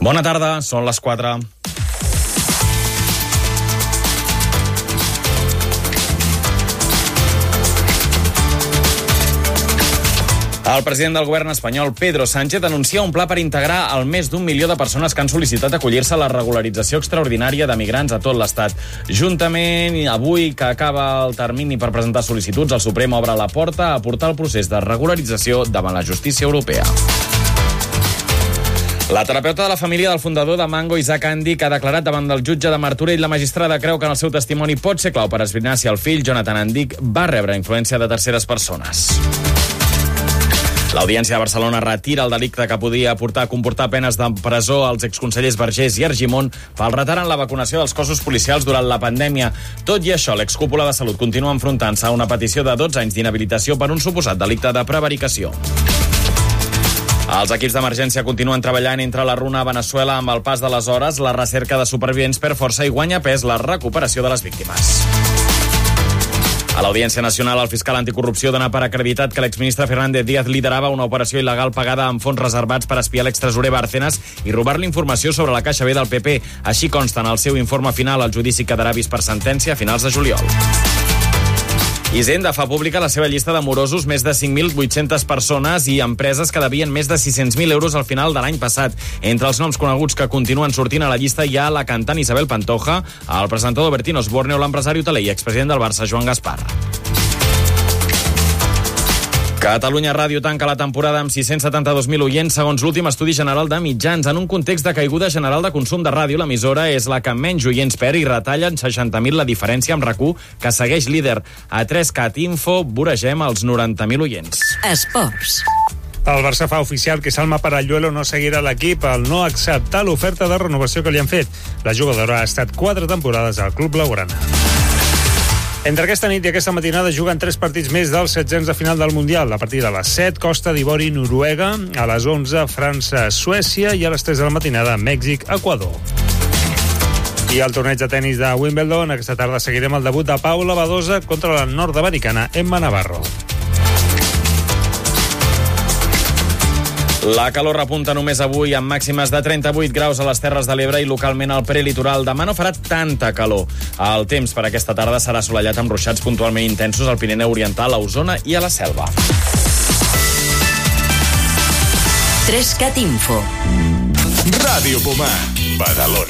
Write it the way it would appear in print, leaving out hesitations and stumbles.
Bona tarda, són les 4. El president del govern espanyol, Pedro Sánchez, anuncia un pla per integrar el més d'1 milió de persones que han sol·licitat acollir-se a la regularització extraordinària de migrants a tot l'Estat. Juntament, avui que acaba el termini per presentar sol·licituds, el Suprem obre la porta a portar el procés de regularització davant la justícia europea. La terapeuta de la família del fundador de Mango, Isaac Andy, que ha declarat davant del jutge de Martorell, la magistrada creu que en el seu testimoni pot ser clau per esbrinar si el fill, Jonathan Andic, va rebre influència de terceres persones. L'Audiència de Barcelona retira el delicte que podia comportar penes de presó als exconsellers Vergés i Argimon pel retard en la vacunació dels cossos policials durant la pandèmia. Tot i això, l'excúpula de Salut continua enfrontant-se a una petició de 12 anys d'inhabilitació per un suposat delicte de prevaricació. Els equips d'emergència continuen treballant entre la Runa a Veneçuela. Amb el pas de les hores, la recerca de supervivents perd força i guanya pes la recuperació de les víctimes. A l'Audiència Nacional, el fiscal anticorrupció dona per acreditat que l'exministre Fernández Díaz liderava una operació il·legal pagada amb fons reservats per espiar l'extresorer Bárcenas i robar-li informació sobre la Caixa B del PP. Així consta en el seu informe final. El judici quedarà vist per sentència a finals de juliol. Hisenda fa pública la seva llista de morosos, més de 5.800 persones i empreses que devien més de 600.000 euros al final de l'any passat. Entre els noms coneguts que continuen sortint a la llista hi ha la cantant Isabel Pantoja, el presentador Bertín Osborne o l'empresari hoteler i expresident del Barça, Joan Gaspar. Catalunya Ràdio tanca la temporada amb 672.000 oients, segons l'últim estudi general de mitjans. En un context de caiguda general de consum de ràdio, l'emissora és la que menys oients perd i retalla en 60.000 la diferència amb RAC1, que segueix líder. A 3CAT Info voregem els 90.000 oients. Esports. El Barça fa oficial que Salma Paralluelo no seguirà l'equip al no acceptar l'oferta de renovació que li han fet. La jugadora ha estat 4 temporades al club blaugrana. Entre aquesta nit i aquesta matinada juguen 3 partits més dels 16 de final del Mundial. A partir de les 7, Costa d'Ivori, Noruega. A les 11, França, Suècia. I a les 3 de la matinada, Mèxic, Equador. I al torneig de tennis de Wimbledon, aquesta tarda seguirem el debut de Paula Badosa contra la nord-americana Emma Navarro. La calor repunta només avui amb màximes de 38 graus a les Terres de l'Ebre i localment al prelitoral. Demà no farà tanta calor. El temps per aquesta tarda serà assolellat amb ruixats puntualment intensos al Pirineu Oriental, a Osona i a la Selva. 3CAT Info. Ràdio Pomar, Badalona.